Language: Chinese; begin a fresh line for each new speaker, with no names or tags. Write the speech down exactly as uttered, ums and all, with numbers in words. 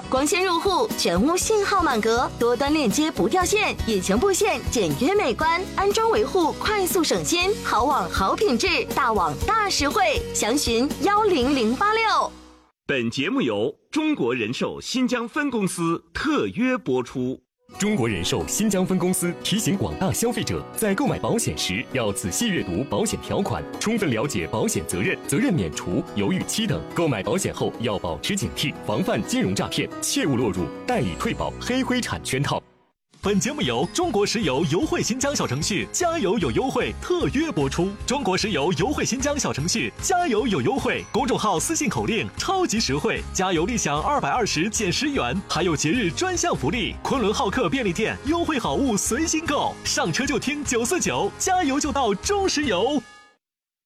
光纤入户，全屋信号满格，多端链接不掉线，引擎布线简约美观，安装维护快速省心，好网好品质，大网大实惠，详询幺零零八六。
本节目由中国人寿新疆分公司特约播出。
中国人寿新疆分公司提醒广大消费者，在购买保险时要仔细阅读保险条款，充分了解保险责任、责任免除、犹豫期等。购买保险后要保持警惕，防范金融诈骗，切勿落入代理退保、黑灰产圈套。
本节目由中国石油油汇新疆小程序加油有优惠特约播出。中国石油油汇新疆小程序加油有优惠，公众号私信口令超级实惠，加油立享二百二十减十元，还有节日专项福利。昆仑浩克便利店优惠好物随心购，上车就听九四九，加油就到中石油。